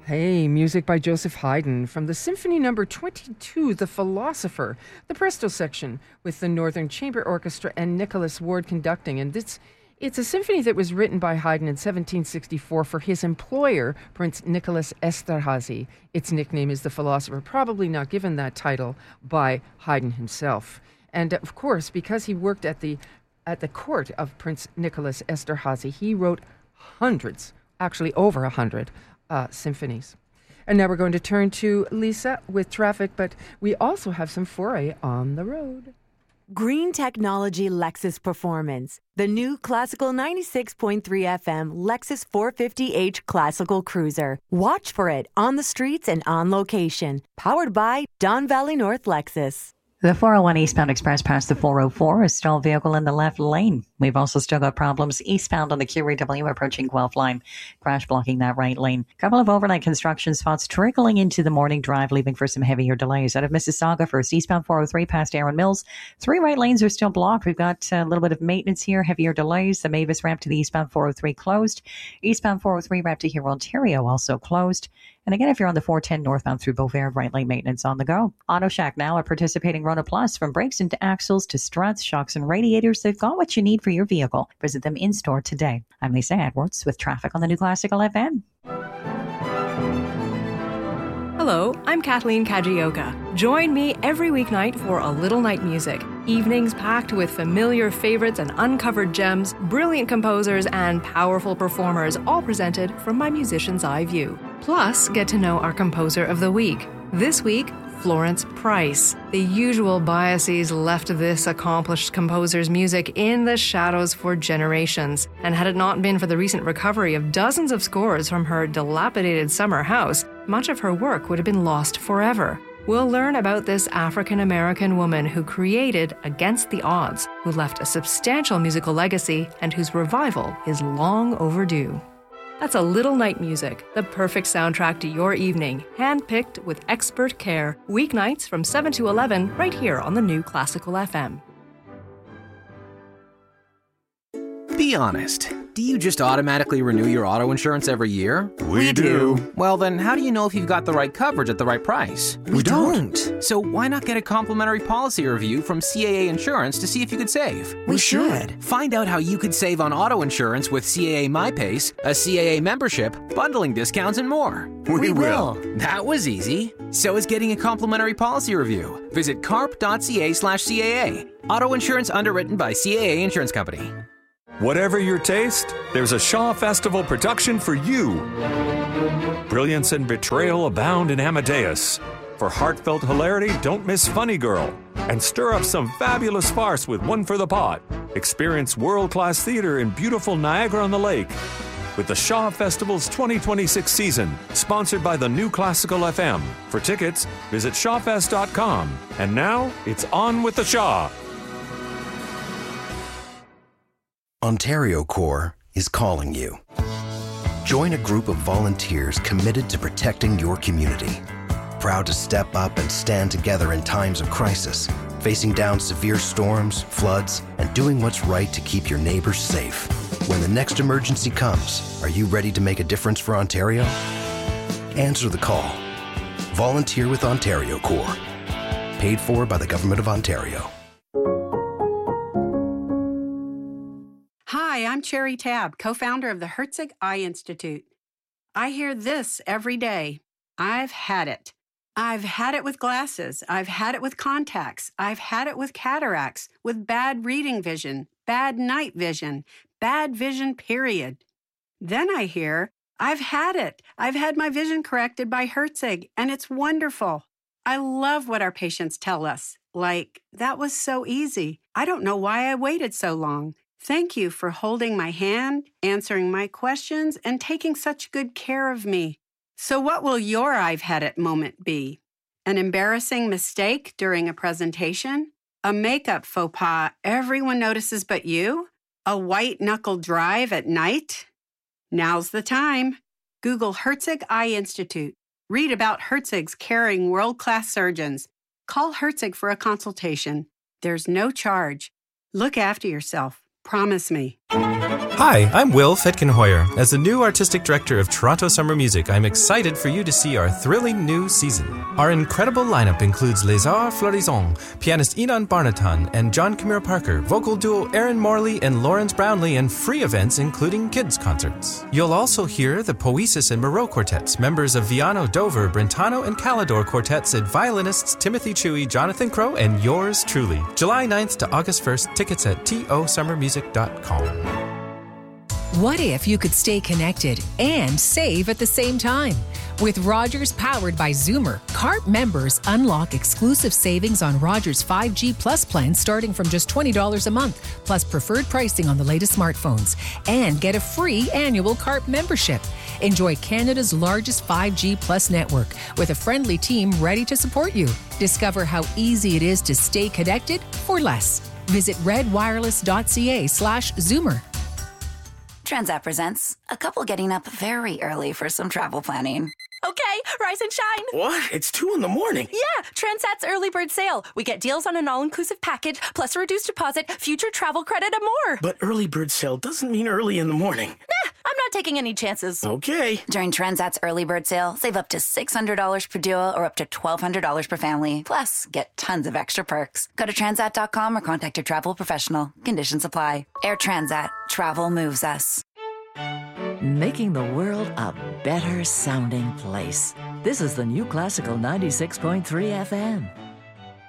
Hey, music by Joseph Haydn from the Symphony Number 22, The Philosopher, the Presto section with the Northern Chamber Orchestra and Nicholas Ward conducting. And it's a symphony that was written by Haydn in 1764 for his employer, Prince Nicholas Esterhazy. Its nickname is The Philosopher, probably not given that title by Haydn himself. And of course, because he worked at the court of Prince Nicholas Esterhazy, he wrote hundreds, actually over 100, symphonies. And now we're going to turn to Lisa with traffic, but we also have some foray on the road. Green Technology Lexus Performance. The new classical 96.3 FM Lexus 450h Classical Cruiser. Watch for it on the streets and on location. Powered by Don Valley North Lexus. The 401 eastbound express past the 404 is still a vehicle in the left lane. We've also still got problems eastbound on the QEW approaching Guelph line, crash blocking that right lane. Couple of overnight construction spots trickling into the morning drive, leaving for some heavier delays. Out of Mississauga first, eastbound 403 past Aaron Mills. 3 right lanes are still blocked. We've got a little bit of maintenance here, heavier delays. The Mavis ramp to the eastbound 403 closed. Eastbound 403 ramp to here, Ontario also closed. And again, if you're on the 410 northbound through Beauvais, right lane maintenance on the go. Auto Shack now, a participating Rona Plus. From brakes into axles to struts, shocks, and radiators, they've got what you need for your vehicle. Visit them in-store today. I'm Lisa Edwards with traffic on the New Classical FM. Hello, I'm Kathleen Kajioka. Join me every weeknight for A Little Night Music. Evenings packed with familiar favorites and uncovered gems, brilliant composers, and powerful performers, all presented from my musician's eye view. Plus, get to know our composer of the week. This week, Florence Price. The usual biases left this accomplished composer's music in the shadows for generations. And had it not been for the recent recovery of dozens of scores from her dilapidated summer house, much of her work would have been lost forever. We'll learn about this African-American woman who created Against the Odds, who left a substantial musical legacy and whose revival is long overdue. That's A Little Night Music, the perfect soundtrack to your evening, handpicked with expert care, weeknights from 7 to 11 right here on the New Classical FM. Be honest. Do you just automatically renew your auto insurance every year? We do. Well, then how do you know if you've got the right coverage at the right price? We don't. So why not get a complimentary policy review from CAA Insurance to see if you could save? We should. Find out how you could save on auto insurance with CAA MyPace, a CAA membership, bundling discounts, and more. We will. That was easy. So is getting a complimentary policy review. Visit carp.ca/CAA. Auto insurance underwritten by CAA Insurance Company. Whatever your taste, there's a Shaw Festival production for you. Brilliance and betrayal abound in Amadeus. For heartfelt hilarity, don't miss Funny Girl. And stir up some fabulous farce with One for the Pot. Experience world-class theater in beautiful Niagara-on-the-Lake. With the Shaw Festival's 2026 season, sponsored by the New Classical FM. For tickets, visit shawfest.com. And now, it's on with the Shaw. Ontario Corps is calling you. Join a group of volunteers committed to protecting your community. Proud to step up and stand together in times of crisis, facing down severe storms, floods, and doing what's right to keep your neighbors safe. When the next emergency comes, are you ready to make a difference for Ontario? Answer the call. Volunteer with Ontario Corps. Paid for by the Government of Ontario. Hi, I'm Cherry Tabb, co-founder of the Herzig Eye Institute. I hear this every day. I've had it. I've had it with glasses. I've had it with contacts. I've had it with cataracts, with bad reading vision, bad night vision, bad vision, period. Then I hear, I've had it. I've had my vision corrected by Herzig, and it's wonderful. I love what our patients tell us. Like, that was so easy. I don't know why I waited so long. Thank you for holding my hand, answering my questions, and taking such good care of me. So what will your I've had it moment be? An embarrassing mistake during a presentation? A makeup faux pas everyone notices but you? A white-knuckle drive at night? Now's the time. Google Herzig Eye Institute. Read about Herzig's caring world-class surgeons. Call Herzig for a consultation. There's no charge. Look after yourself. Promise me. Hi, I'm Will Fetkenhoyer. As the new artistic director of Toronto Summer Music, I'm excited for you to see our thrilling new season. Our incredible lineup includes Les Arts Florissants, pianist Enon Barnatan and John Camille Parker, vocal duo Aaron Morley and Lawrence Brownlee, and free events including kids concerts. You'll also hear the Poesis and Moreau quartets, members of Viano, Dover, Brentano, and Calidor quartets, and violinists Timothy Chewy, Jonathan Crow, and yours truly. July 9th to August 1st, tickets at tosummermusic.com. What if you could stay connected and save at the same time? With Rogers powered by Zoomer, CARP members unlock exclusive savings on Rogers 5G Plus plans starting from just $20 a month, plus preferred pricing on the latest smartphones, and get a free annual CARP membership. Enjoy Canada's largest 5G Plus network with a friendly team ready to support you. Discover how easy it is to stay connected for less. Visit redwireless.ca/Zoomer. Transat presents a couple getting up very early for some travel planning. Okay, rise and shine. What? It's 2 a.m? Yeah, Transat's early bird sale. We get deals on an all-inclusive package, plus a reduced deposit, future travel credit, and more. But early bird sale doesn't mean early in the morning. Nah, I'm not taking any chances. Okay. During Transat's early bird sale, save up to $600 per duo or up to $1,200 per family. Plus, get tons of extra perks. Go to transat.com or contact your travel professional. Conditions apply. Air Transat. Travel moves us. Making the world a better sounding place. This is the new Classical 96.3 FM.